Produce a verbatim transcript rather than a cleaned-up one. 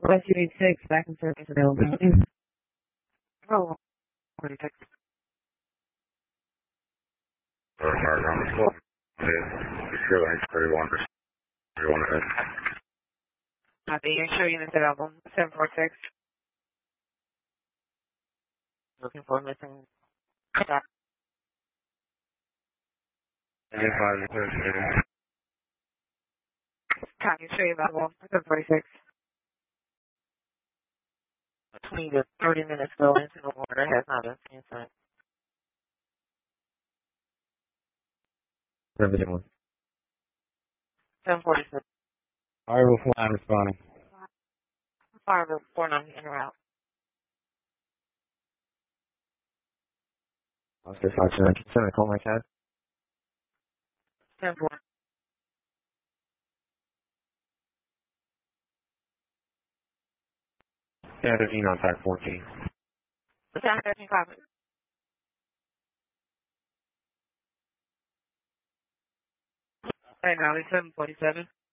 West U eighty-six, back and service available. Oh, forty-six. Sorry, around the floor. Yeah, sure, thanks, thirty-one percent. thirty-one ahead. Copy, your show units available. seven four six. Looking for missing. Stop. eighty-five, thirty-two. Copy, show you available. seven forty-six. twenty to thirty minutes go into the water has not been seen since. Riveting one. seven forty-six. Arrival flying responding. Fire four ninety in route. Oscar five seven. Can I call my cab? ten four. Yeah, thirteen on type fourteen. ten thirteen copy. Right now, it's seven forty-seven.